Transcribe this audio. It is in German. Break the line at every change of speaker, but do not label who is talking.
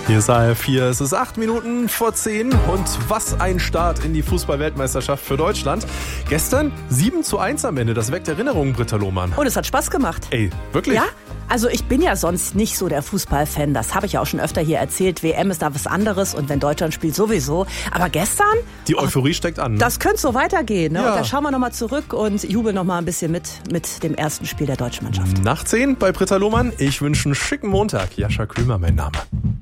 Hier ist AR4, es ist 8 Minuten vor 10 und was ein Start in die Fußball-Weltmeisterschaft für Deutschland. Gestern 7:1 am Ende, das weckt Erinnerungen, Britta Lohmann.
Und es hat Spaß gemacht.
Ey, wirklich?
Ja, also ich bin ja sonst nicht so der Fußballfan, das habe ich ja auch schon öfter hier erzählt. WM ist da was anderes und wenn Deutschland spielt sowieso. Aber gestern...
Die Euphorie steckt an. Ne?
Das könnte so weitergehen. Ne?
Ja.
Und da schauen wir nochmal zurück und jubeln nochmal ein bisschen mit dem ersten Spiel der deutschen Mannschaft.
Nach 10 bei Britta Lohmann. Ich wünsche einen schicken Montag. Jascha Krümer, mein Name.